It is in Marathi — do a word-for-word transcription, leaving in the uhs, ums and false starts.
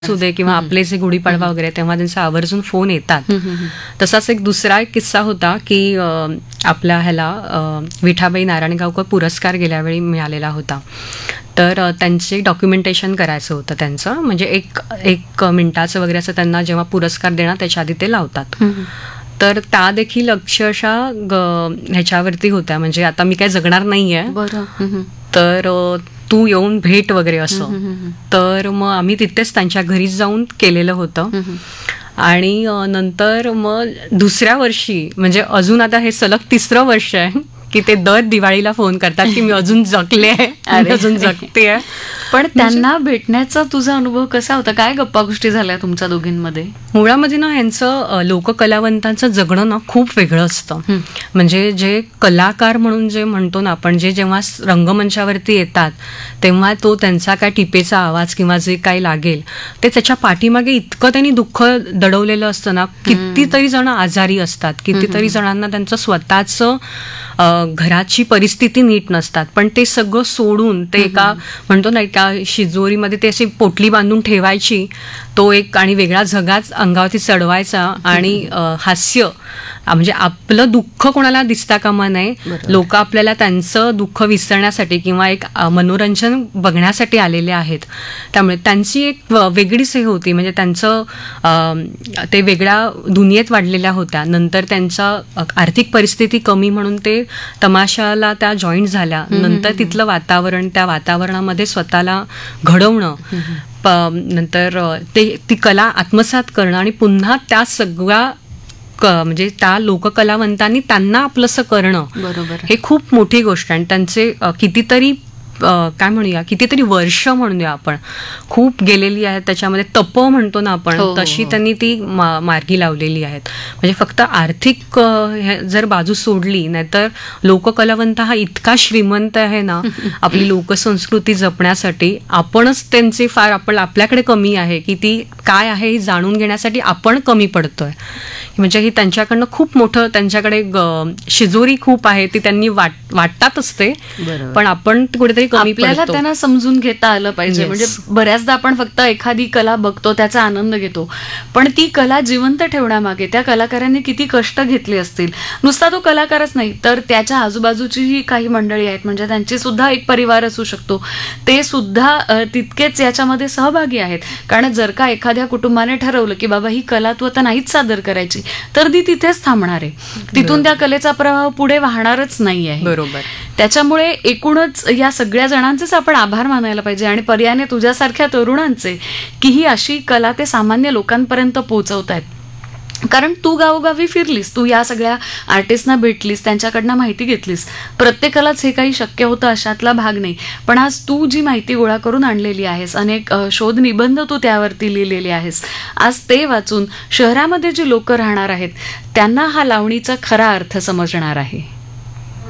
असू दे किंवा आपले जे गुढीपाडवा वगैरे तेव्हा त्यांचे आवर्जून फोन येतात. तसाच एक दुसरा एक किस्सा होता की अं, आपल्या ह्याला अं, विठाबाई नारायणगावकर पुरस्कार गेल्या वेळी मिळालेला होता. तर अं, त्यांचे डॉक्युमेंटेशन करायचं होतं त्यांचं, म्हणजे एक एक मिनिटाचं वगैरे असं त्यांना जेव्हा पुरस्कार देणार त्याच्या आधी ते लावतात. तर त्या देखील अक्षरशः ग- ह्याच्यावरती होत्या, म्हणजे आता मी काय जगणार नाहीये बरं. तर अ, तू येऊन भेट वगैरे असं. तर मग आम्ही तिथेच त्यांच्या घरी जाऊन केलेलं होतं. आणि अ, नंतर मग दुसऱ्या वर्षी, म्हणजे अजून आता हे सलग तिसरं वर्ष आहे की ते दर दिवाळीला फोन करतात की मी अजून जगले आहे, मी अजून जगते आहे. पण त्यांना भेटण्याचा तुझा अनुभव कसा होता? काय गप्पा गोष्टी झाल्या तुमच्या दोघींमध्ये? मुळामध्ये ना ह्यांचं अ, लोककलावंतांचं जगणं ना खूप वेगळं असतं. म्हणजे जे कलाकार म्हणून जे म्हणतो ना आपण, जे जेव्हा स- रंगमंचावरती येतात तेव्हा तो त्यांचा काय टिपेचा आवाज किंवा जे काही लागेल ते त्याच्या पाठीमागे इतकं त्यांनी दुःख दडवलेलं असतं ना. कितीतरी जण आजारी असतात, कितीतरी जणांना त्यांचं स्वतःचं अ, घराची परिस्थिती नीट नसतात, पण ते सगळं सोडून ते एका म्हणतो ना एका शिजोरीमध्ये ते अशी पोटली बांधून ठेवायची, तो एक आणि वेगळा झगाच अंगावरती चढवायचा आणि अ, हास्य, अ, म्हणजे आपलं दुःख कोणाला दिसता कामा नये. लोक आपल्याला त्यांचं दुःख विसरण्यासाठी किंवा एक अ, मनोरंजन बघण्यासाठी आलेले आहेत. त्यामुळे त्यांची एक व- वेगळीच हे होती, म्हणजे त्यांचं अ, ते वेगळ्या दुनियेत वाढलेल्या होत्या. नंतर त्यांचा अ, आर्थिक परिस्थिती कमी म्हणून ते तमाशाला त्या जॉईंट झाल्या. नंतर तिथलं वातावरण, त्या वातावरणामध्ये स्वतःला घडवणं, प- नंतर अ, ते ती कला आत्मसात करणं आणि पुन्हा त्या सगळ्या क म्हणजे त्या लोककलावंतांनी त्यांना आपलंसं करणं, बरोबर. हे खूप मोठी गोष्ट आहे. आणि त्यांचे अ, कितीतरी अ, काय म्हणूया, कितीतरी वर्ष म्हणूया आपण, खूप गेलेली आहेत त्याच्यामध्ये. तप म्हणतो ना आपण, हो, तशी हो. त्यांनी ती मा- मार्गी लावलेली आहेत. म्हणजे फक्त आर्थिक अ, हे जर बाजू सोडली, नाहीतर लोककलावंत हा इतका श्रीमंत आहे ना आपली लोकसंस्कृती जपण्यासाठी. आपणच त्यांचे फार आपण आपल्याकडे कमी आहे की ती काय आहे हे जाणून घेण्यासाठी आपण कमी पडतोय. म्हणजे ही त्यांच्याकडनं खूप मोठं, त्यांच्याकडे ग- शिजोरी खूप आहे, ती त्यांनी वाट वाटतातच ते, बरोबर. पण आपण कुठेतरी कमी आपल्याला पडतो. त्यांना समजून घेता आलं पाहिजे. Yes. म्हणजे बऱ्याचदा आपण फक्त एखादी कला बघतो, त्याचा आनंद घेतो, पण ती कला जिवंत ठेवण्यामागे त्या कलाकारांनी किती कष्ट घेतले असतील. नुसता तो कलाकारच नाही तर त्याच्या आजूबाजूची जी काही मंडळी आहेत, म्हणजे त्यांची सुद्धा एक परिवार असू शकतो, ते सुद्धा अ, तितकेच याच्यामध्ये सहभागी आहेत. कारण जर का एखाद्या कुटुंबाने ठरवलं की बाबा ही कला तू आता नाहीच सादर करायची, तर ती तिथेच थांबणार आहे. तिथून त्या कलेचा प्रवाह पुढे वाहणारच नाही आहे. बरोबर. त्याच्यामुळे एकूणच या सगळ्या जणांचेच आपण आभार मानायला पाहिजे, आणि पर्यायाने तुझ्यासारख्या तरुणांचे, की ही अशी कला ते सामान्य लोकांपर्यंत पोहोचवतायत. कारण तू गावोगावी फिरलीस, तू या सगळ्या आर्टिस्टना भेटलीस, त्यांच्याकडनं माहिती घेतलीस. प्रत्येकालाच हे काही शक्य होतं अशातला भाग नाही. पण आज तू जी माहिती गोळा करून आणलेली आहेस, अनेक अ, शोध निबंध तू त्यावरती लिहिलेले आहेस, आज ते वाचून शहरामध्ये जी लोक राहणार आहेत त्यांना हा लावणीचा खरा अर्थ समजणार आहे.